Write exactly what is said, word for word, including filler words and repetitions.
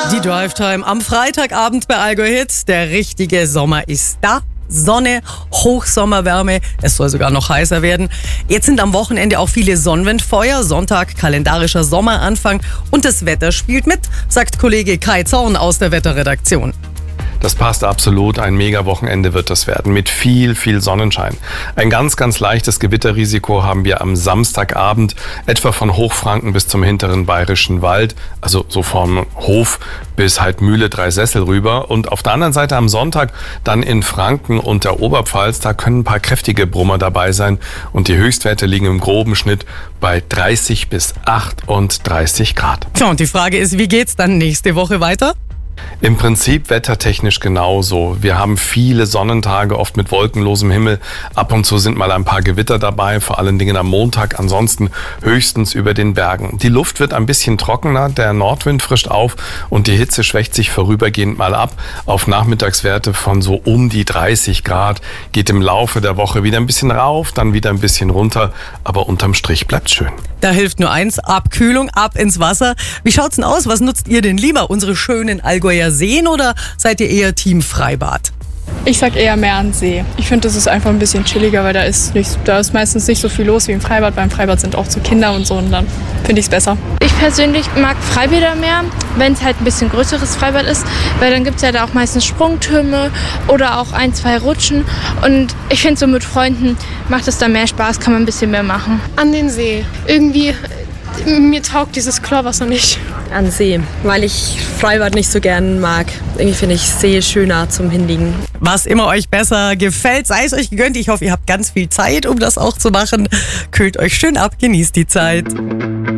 Die Drive-Time am Freitagabend bei Allgäu Hits. Der richtige Sommer ist da. Sonne, Hochsommerwärme, es soll sogar noch heißer werden. Jetzt sind am Wochenende auch viele Sonnenwindfeuer, Sonntag kalendarischer Sommeranfang und das Wetter spielt mit, sagt Kollege Kai Zorn aus der Wetterredaktion. Das passt absolut. Ein Mega-Wochenende wird das werden mit viel, viel Sonnenschein. Ein ganz, ganz leichtes Gewitterrisiko haben wir am Samstagabend, etwa von Hochfranken bis zum hinteren Bayerischen Wald, also so vom Hof bis halt Mühle drei Sessel rüber. Und auf der anderen Seite am Sonntag dann in Franken und der Oberpfalz, da können ein paar kräftige Brummer dabei sein. Und die Höchstwerte liegen im groben Schnitt bei dreißig bis achtunddreißig Grad. Tja, und die Frage ist, wie geht's dann nächste Woche weiter? Im Prinzip wettertechnisch genauso. Wir haben viele Sonnentage, oft mit wolkenlosem Himmel. Ab und zu sind mal ein paar Gewitter dabei, vor allen Dingen am Montag, ansonsten höchstens über den Bergen. Die Luft wird ein bisschen trockener, der Nordwind frischt auf und die Hitze schwächt sich vorübergehend mal ab. Auf Nachmittagswerte von so um die dreißig Grad, geht im Laufe der Woche wieder ein bisschen rauf, dann wieder ein bisschen runter, aber unterm Strich bleibt's schön. Da hilft nur eins, Abkühlung, ab ins Wasser. Wie schaut's denn aus? Was nutzt ihr denn lieber? Unsere schönen Allgäuer Seen oder seid ihr eher Team Freibad? Ich sag eher mehr an See. Ich finde, das ist einfach ein bisschen chilliger, weil da ist, nicht, da ist meistens nicht so viel los wie im Freibad. Beim Freibad sind auch so Kinder und so und dann finde ich es besser. Ich persönlich mag Freibäder mehr, wenn es halt ein bisschen größeres Freibad ist, weil dann gibt es ja da auch meistens Sprungtürme oder auch ein, zwei Rutschen und ich finde so mit Freunden macht es da mehr Spaß, kann man ein bisschen mehr machen. An den See. Irgendwie, mir taugt dieses Chlorwasser nicht. An See, weil ich Freibad nicht so gern mag. Irgendwie finde ich See schöner zum Hinliegen. Was immer euch besser gefällt, sei es euch gegönnt. Ich hoffe, ihr habt ganz viel Zeit, um das auch zu machen. Kühlt euch schön ab, genießt die Zeit.